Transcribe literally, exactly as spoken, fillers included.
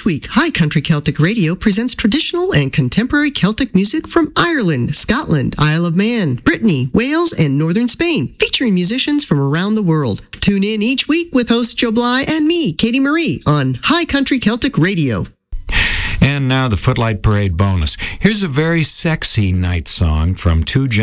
Each week, High Country Celtic Radio presents traditional and contemporary Celtic music from Ireland, Scotland, Isle of Man, Brittany, Wales, and Northern Spain, featuring musicians from around the world. Tune in each week with host Joe Bly and me, Katie Marie, on High Country Celtic Radio. And now the Footlight Parade bonus. Here's a very sexy night song from two